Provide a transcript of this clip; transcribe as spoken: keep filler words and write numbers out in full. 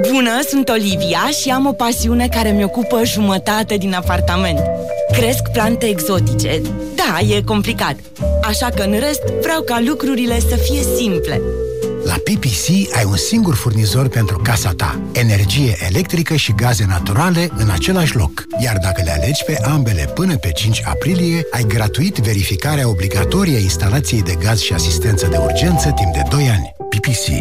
Bună, sunt Olivia și am o pasiune care mi ocupă jumătate din apartament. Cresc plante exotice. Da, e complicat. Așa că în rest vreau ca lucrurile să fie simple. La P P C ai un singur furnizor pentru casa ta. Energie electrică și gaze naturale în același loc. Iar dacă le alegi pe ambele până pe cinci aprilie, ai gratuit verificarea obligatorie a instalației de gaz și asistență de urgență timp de doi ani. P P C.